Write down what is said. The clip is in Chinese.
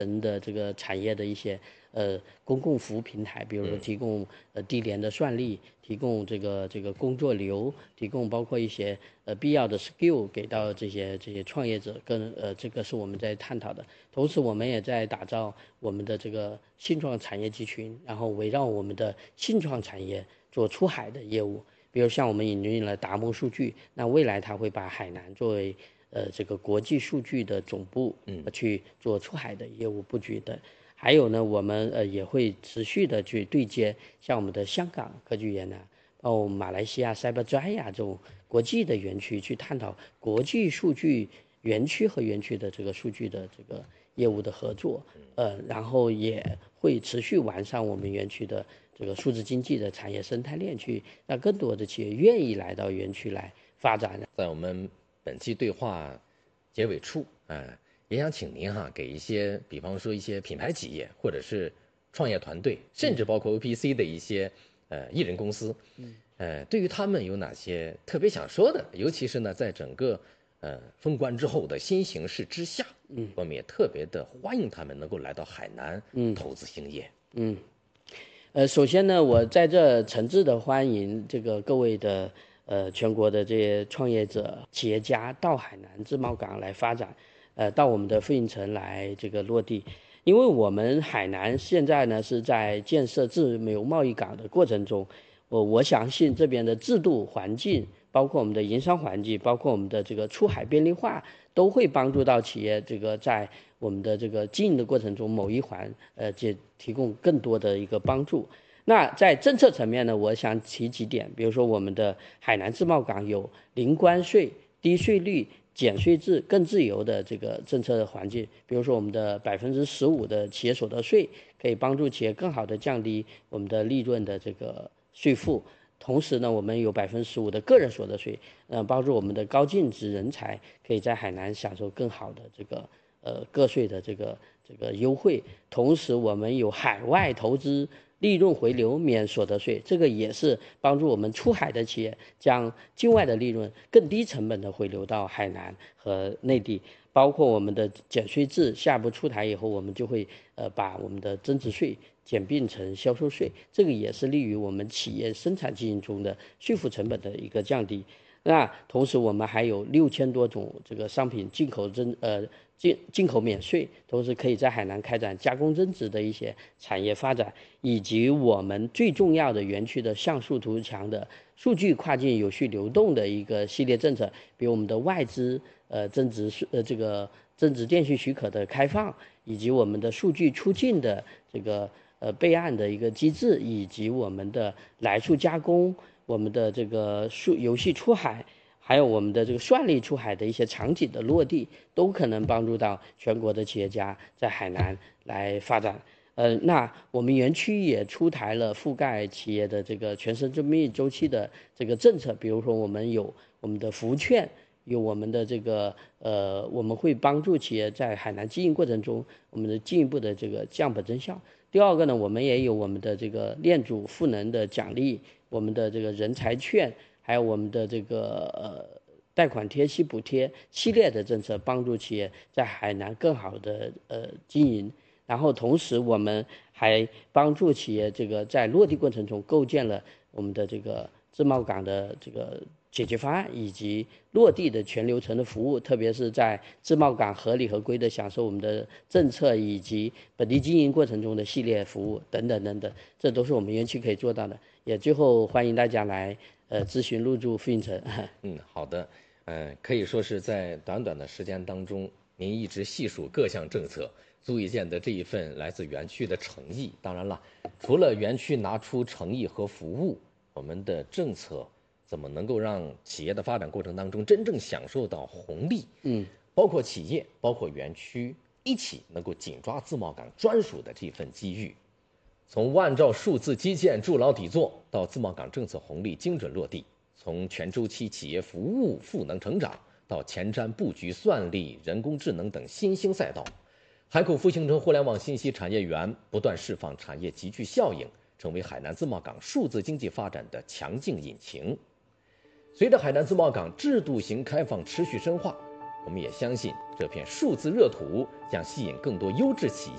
人的这个产业的一些公共服务平台，比如说提供低廉的算力，提供这个工作流，提供包括一些必要的 skill 给到这些创业者，这个是我们在探讨的。同时，我们也在打造我们的这个新创产业集群，然后围绕我们的新创产业做出海的业务。比如像我们引进了达摩数据，那未来它会把海南作为这个国际数据的总部，去做出海的业务布局的。还有呢，我们也会持续的去对接像我们的香港科技园包括马来西亚 Cyberjaya 这种国际的园区，去探讨国际数据园区和园区的这个数据的这个业务的合作，然后也会持续完善我们园区的这个数字经济的产业生态链，去让更多的企业愿意来到园区来发展。 在我们本期对话结尾处，也想请您给一些，比方说一些品牌企业或者是创业团队，甚至包括 OPC 的一些艺人公司，对于他们有哪些特别想说的？尤其是呢，在整个封关之后的新形势之下，我们也特别的欢迎他们能够来到海南投资兴业。 首先呢，我在这诚挚的欢迎这个各位的全国的这些创业者、企业家到海南自贸港来发展，到我们的富蕴城来这个落地。因为我们海南现在呢是在建设自由贸易港的过程中，我相信这边的制度环境，包括我们的营商环境，包括我们的这个出海便利化，都会帮助到企业这个在我们的这个经营的过程中某一环提供更多的一个帮助。那在政策层面呢，我想提几点，比如说我们的海南自贸港有零关税、低税率、减税制、更自由的这个政策环境，比如说我们的15%的企业所得税，可以帮助企业更好的降低我们的利润的这个税负。同时呢，我们有15%的个人所得税，帮助我们的高净值人才可以在海南享受更好的这个个税的这个优惠。同时，我们有海外投资利润回流免所得税，这个也是帮助我们出海的企业将境外的利润更低成本的回流到海南和内地。包括我们的减税制下一步出台以后，我们就会把我们的增值税减并成销售税，这个也是利于我们企业生产经营中的税负成本的一个降低。那同时我们还有6000多种这个商品进口免税，同时可以在海南开展加工增值的一些产业发展，以及我们最重要的园区的像素图强的数据跨境有序流动的一个系列政策，比如我们的外资增值电讯许可的开放，以及我们的数据出境的这个备案的一个机制，以及我们的来数加工，我们的这个游戏出海，还有我们的这个算力出海的一些场景的落地，都可能帮助到全国的企业家在海南来发展。那我们园区也出台了覆盖企业的这个全生命周期的这个政策，比如说我们有我们的服务券，有我们的这个我们会帮助企业在海南经营过程中，我们的进一步的这个降本增效。第二个呢，我们也有我们的这个链主赋能的奖励，我们的这个人才券，还有我们的这个贷款贴息补贴系列的政策，帮助企业在海南更好的经营。然后同时我们还帮助企业这个在落地过程中构建了我们的这个自贸港的这个解决方案，以及落地的全流程的服务，特别是在自贸港合理合规的享受我们的政策以及本地经营过程中的系列服务等等等等，这都是我们园区可以做到的。也最后欢迎大家来咨询入驻富蕴城。 好的，可以说是在短短的时间当中，您一直细数各项政策，足以见得这一份来自园区的诚意。当然了，除了园区拿出诚意和服务，我们的政策怎么能够让企业的发展过程当中真正享受到红利？包括企业，包括园区一起能够紧抓自贸港专属的这份机遇。从万兆数字基建筑牢底座到自贸港政策红利精准落地，从全周期企业服务赋能成长到前瞻布局算力、人工智能等新兴赛道，海口复兴城互联网信息产业园不断释放产业集聚效应，成为海南自贸港数字经济发展的强劲引擎。随着海南自贸港制度型开放持续深化，我们也相信这片数字热土将吸引更多优质企业